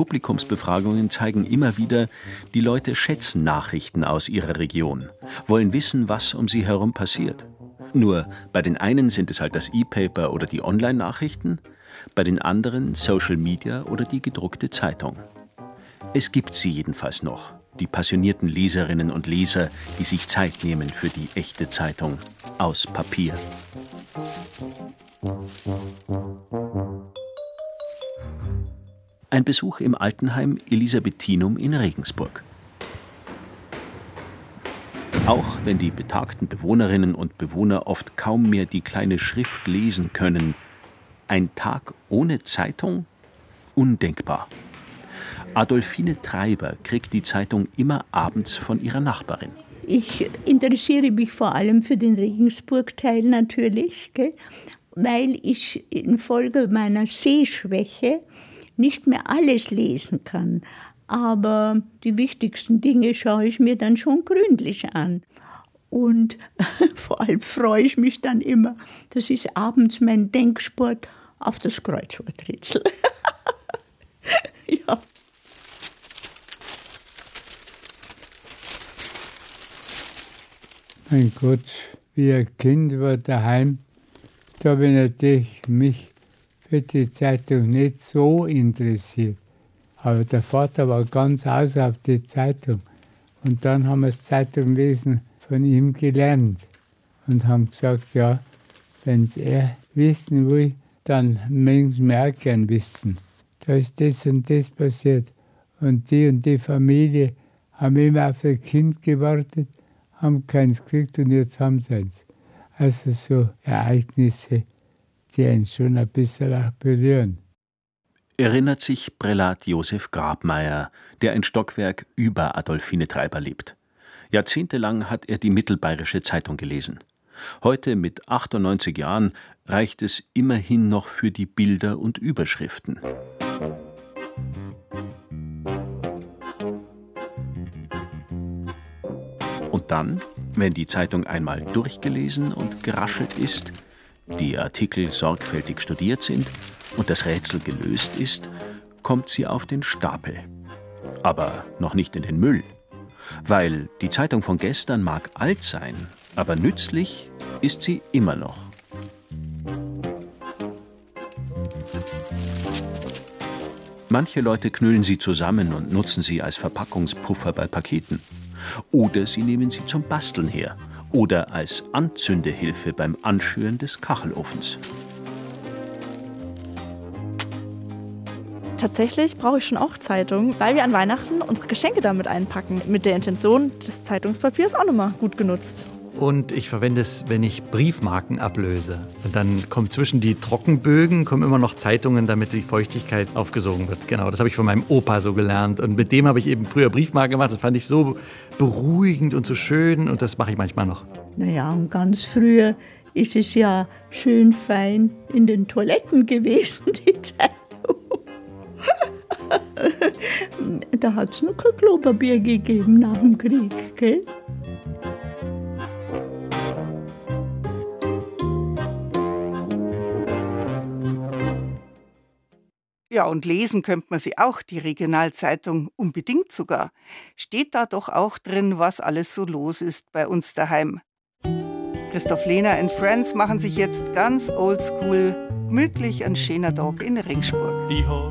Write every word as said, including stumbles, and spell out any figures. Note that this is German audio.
Publikumsbefragungen zeigen immer wieder, die Leute schätzen Nachrichten aus ihrer Region, wollen wissen, was um sie herum passiert. Nur bei den einen sind es halt das E-Paper oder die Online-Nachrichten, bei den anderen Social Media oder die gedruckte Zeitung. Es gibt sie jedenfalls noch, die passionierten Leserinnen und Leser, die sich Zeit nehmen für die echte Zeitung aus Papier. Ein Besuch im Altenheim Elisabethinum in Regensburg. Auch wenn die betagten Bewohnerinnen und Bewohner oft kaum mehr die kleine Schrift lesen können, ein Tag ohne Zeitung? Undenkbar. Adolfine Treiber kriegt die Zeitung immer abends von ihrer Nachbarin. Ich interessiere mich vor allem für den Regensburg-Teil natürlich, gell, weil ich infolge meiner Sehschwäche nicht mehr alles lesen kann. Aber die wichtigsten Dinge schaue ich mir dann schon gründlich an. Und vor allem freue ich mich dann immer, das ist abends mein Denksport, auf das Kreuzworträtsel. Ja. Mein Gott, wie ein Kind war daheim, da habe ich natürlich mich für die Zeitung nicht so interessiert. Aber der Vater war ganz aus auf die Zeitung. Und dann haben wir das Zeitung lesen von ihm gelernt. Und haben gesagt, ja, wenn er wissen will, dann mögen wir auch gern wissen. Da ist das und das passiert. Und die und die Familie haben immer auf ein Kind gewartet, haben keins gekriegt und jetzt haben sie eins. Also so Ereignisse, die einen schon ein bisschen auch berühren. Erinnert sich Prälat Josef Grabmeier, der ein Stockwerk über Adolfine Treiber lebt. Jahrzehntelang hat er die Mittelbayerische Zeitung gelesen. Heute mit achtundneunzig Jahren reicht es immerhin noch für die Bilder und Überschriften. Und dann, wenn die Zeitung einmal durchgelesen und geraschelt ist, die Artikel sorgfältig studiert sind und das Rätsel gelöst ist, kommt sie auf den Stapel. Aber noch nicht in den Müll. Weil die Zeitung von gestern mag alt sein, aber nützlich ist sie immer noch. Manche Leute knüllen sie zusammen und nutzen sie als Verpackungspuffer bei Paketen. Oder sie nehmen sie zum Basteln her. Oder als Anzündehilfe beim Anschüren des Kachelofens. Tatsächlich brauche ich schon auch Zeitung, weil wir an Weihnachten unsere Geschenke damit einpacken. Mit der Intention, das Zeitungspapier ist auch nochmal gut genutzt. Und ich verwende es, wenn ich Briefmarken ablöse. Und dann kommen zwischen die Trockenbögen kommen immer noch Zeitungen, damit die Feuchtigkeit aufgesogen wird. Genau, das habe ich von meinem Opa so gelernt. Und mit dem habe ich eben früher Briefmarken gemacht. Das fand ich so beruhigend und so schön. Und das mache ich manchmal noch. Naja, und ganz früher ist es ja schön fein in den Toiletten gewesen, die Zeitung. Da hat es noch kein Klopapier gegeben nach dem Krieg, gell? Ja, und lesen könnte man sie auch, die Regionalzeitung, unbedingt sogar. Steht da doch auch drin, was alles so los ist bei uns daheim. Christoph Lehner and Friends machen sich jetzt ganz oldschool, gemütlich ein schöner Tag in Regensburg. Ich hab